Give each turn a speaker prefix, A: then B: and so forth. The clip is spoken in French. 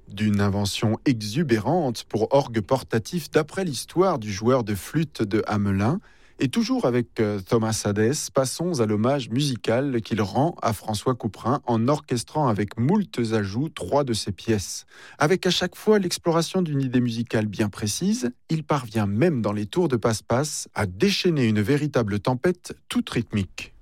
A: D'une invention exubérante pour orgue portatif d'après l'histoire du joueur de flûte de Hamelin. Et toujours avec Thomas Hadès, passons à l'hommage musical qu'il rend à François Couperin en orchestrant avec moultes ajouts 3 de ses pièces. Avec à chaque fois l'exploration d'une idée musicale bien précise, il parvient même dans les tours de passe-passe à déchaîner une véritable tempête toute rythmique.